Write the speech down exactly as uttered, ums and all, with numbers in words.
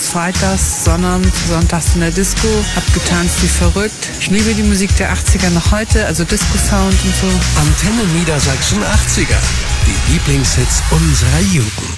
freitags, sondern sonntags in der Disco, hab getanzt wie verrückt. Ich liebe die Musik der achtziger noch heute, also Disco-Sound und so. Antenne Niedersachsen achtziger, die Lieblingshits unserer Jugend.